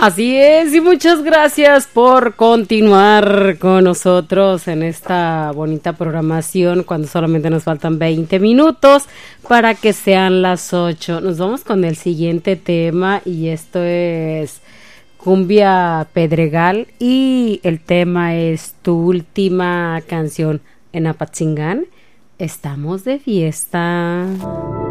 Así es, y muchas gracias por continuar con nosotros en esta bonita programación cuando solamente nos faltan 20 minutos para que sean las 8. Nos vamos con el siguiente tema y esto es Cumbia Pedregal y el tema es tu última canción en Apatzingán. Estamos de fiesta.